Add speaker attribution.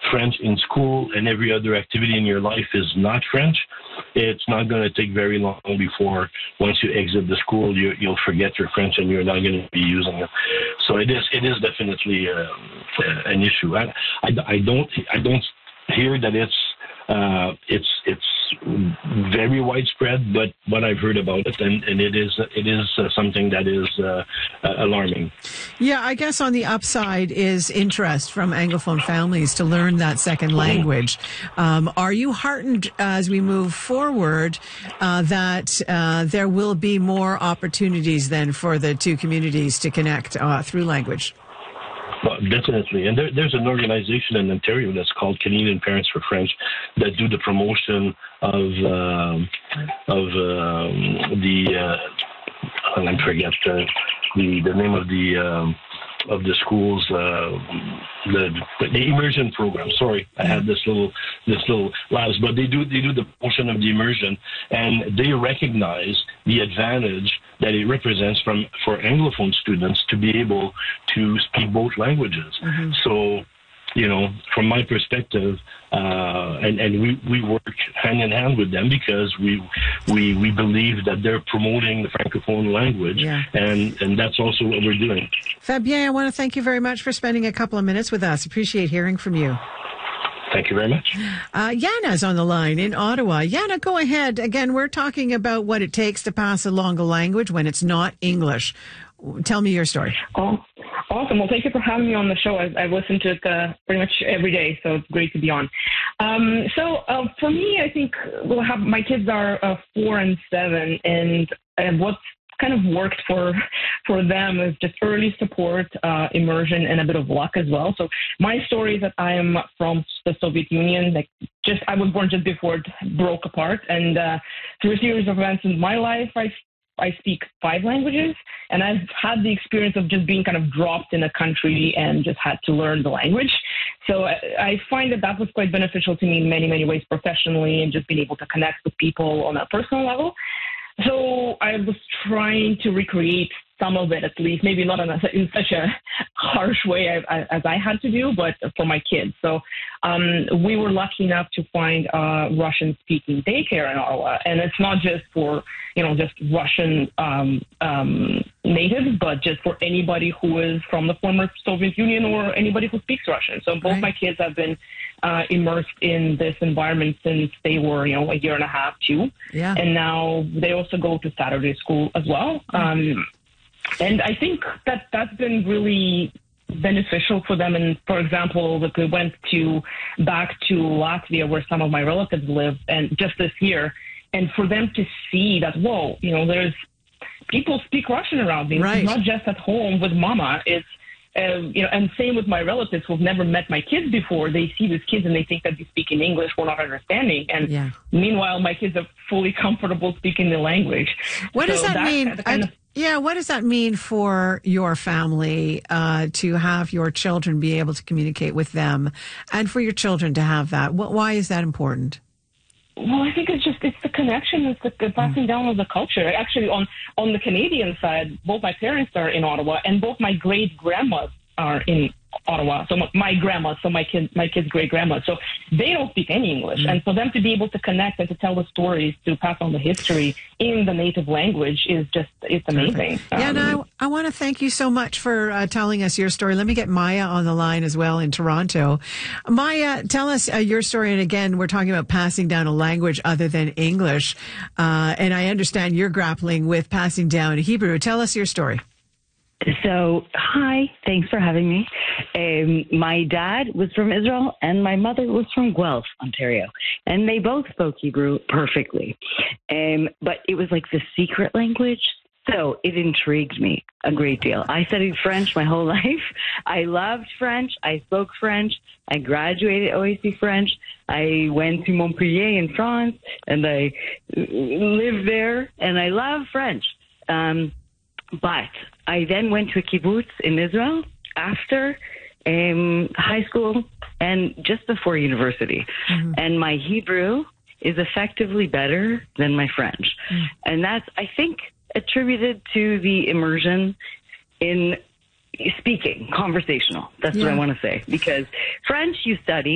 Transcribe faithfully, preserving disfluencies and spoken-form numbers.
Speaker 1: French in school and every other activity in your life is not French, it's not going to take very long before once you exit the school, you, you'll forget your French and you're not going to be using it. So it is it is definitely uh, an issue. I, I, I don't I don't hear that it's uh, it's it's very widespread, but what I've heard about it, and, and it is it is uh, something that is uh, uh, alarming.
Speaker 2: Yeah, I guess on the upside is interest from Anglophone families to learn that second language. Um, are you heartened as we move forward uh, that uh, there will be more opportunities then for the two communities to connect uh, through language?
Speaker 1: Well, definitely. And there, there's an organization in Ontario that's called Canadian Parents for French that do the promotion of um, of um, the uh, I forget uh, the the name of the um, of the schools uh, the the immersion program. Sorry, I had this little this little labs, but they do they do the promotion of the immersion, and they recognize the advantage that it represents from for Anglophone students to be able to speak both languages. Mm-hmm. So, you know, from my perspective, uh, and, and we, we work hand in hand with them because we we we believe that they're promoting the Francophone language, yeah. and, and that's also what we're doing.
Speaker 2: Fabien, I want to thank you very much for spending a couple of minutes with us. Appreciate hearing from you.
Speaker 1: Thank you very much.
Speaker 2: Uh, Yana's on the line in Ottawa. Yana, go ahead. Again, we're talking about what it takes to pass along a language when it's not English. Tell me your story.
Speaker 3: Oh, awesome. Well, thank you for having me on the show. I've, I've listened to it uh, pretty much every day, so it's great to be on. Um, so uh, for me, I think we'll have my kids are uh, four and seven, and uh, what's kind of worked for for them is just early support, uh, immersion, and a bit of luck as well. So my story is that I am from the Soviet Union. Like, just I was born just before it broke apart, and uh, through a series of events in my life, I I speak five languages, and I've had the experience of just being kind of dropped in a country and just had to learn the language. So I, I find that that was quite beneficial to me in many, many ways professionally, and just being able to connect with people on a personal level. So I was trying to recreate some of it, at least, maybe not in, a, in such a harsh way as, as I had to do, but for my kids. So um, we were lucky enough to find a Russian-speaking daycare in Ottawa, and it's not just for, you know, just Russian um, um, natives, but just for anybody who is from the former Soviet Union or anybody who speaks Russian. So both right. my kids have been uh, immersed in this environment since they were, you know, a year and a half, two. Yeah. And now they also go to Saturday school as well. Mm-hmm. Um, And I think that that's been really beneficial for them. And for example, like we went to back to Latvia where some of my relatives live, and just this year, and for them to see that, whoa, you know, there's people speak Russian around me. Right. It's not just at home with mama. It's uh, you know, and same with my relatives who've never met my kids before. They see these kids and they think that they speak in English, we're not understanding. And yeah. meanwhile, my kids are fully comfortable speaking the language.
Speaker 2: What so does that, that mean? Kind of, Yeah, what does that mean for your family uh, to have your children be able to communicate with them, and for your children to have that? Why is that important?
Speaker 3: Well, I think it's just it's the connection, it's the, the passing down of the culture. Actually, on on the Canadian side, both my parents are in Ottawa, and both my great grandmas are in Ottawa. So my, my grandma, so my kids, my kids' great grandma. So they don't speak any English, mm. and for them to be able to connect and to tell the stories, to pass on the history in the native language is just it's amazing.
Speaker 2: Yeah,
Speaker 3: um,
Speaker 2: and I, I want to thank you so much for uh, telling us your story. Let me get Maya on the line as well in Toronto. Maya, tell us uh, your story. And again, we're talking about passing down a language other than English, uh, and I understand you're grappling with passing down Hebrew. Tell us your story.
Speaker 4: So, hi, thanks for having me. Um, my dad was from Israel and my mother was from Guelph, Ontario. And they both spoke Hebrew perfectly. Um, but it was like the secret language. So it intrigued me a great deal. I studied French my whole life. I loved French. I spoke French. I graduated O A C French. I went to Montpellier in France and I lived there and I love French. Um, But I then went to a kibbutz in Israel after um, high school and just before university. Mm-hmm. And my Hebrew is effectively better than my French. Mm-hmm. And that's, I think, attributed to the immersion in speaking, conversational. That's yeah. what I want to say. Because French you study.